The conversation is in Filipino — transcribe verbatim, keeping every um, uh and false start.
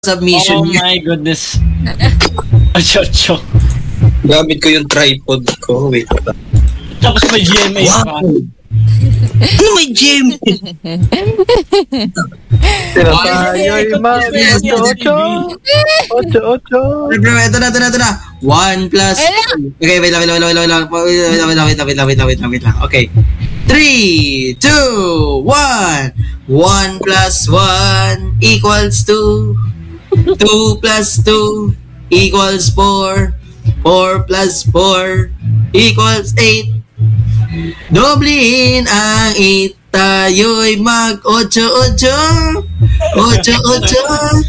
submission Oh niya. my goodness. Achocho. Gamit ko yung tripod ko. Wait. Tapos may G M A Wow! pa. Ano may gym? Sila tayo'y mag-ocho. Ocho, ocho. Bro, ito na, ito na, ito na. One plus... Okay, wait lang, wait lang, wait lang, wait lang, wait lang, wait lang, wait lang, wait lang, wait lang, wait lang, wait lang. Okay. Three, two, one. One plus one equals two. Two plus two equals four. Four plus four equals eight. Doblehin ang eight. Tayo'y mag ocho, ocho. Ocho, ocho.